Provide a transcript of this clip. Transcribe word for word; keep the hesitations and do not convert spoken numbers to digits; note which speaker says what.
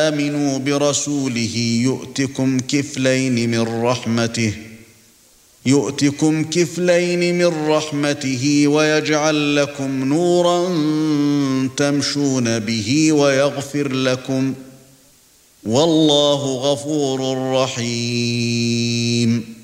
Speaker 1: آمنوا برسوله يؤتكم كفلين من رحمته يؤتكم كفلين من رحمته ويجعل لكم نورا تمشون به ويغفر لكم والله غفور رحيم